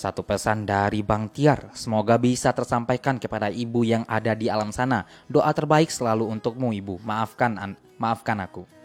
Satu pesan dari Bang Tiar, semoga bisa tersampaikan kepada ibu yang ada di alam sana. Doa terbaik selalu untukmu ibu, maafkan aku.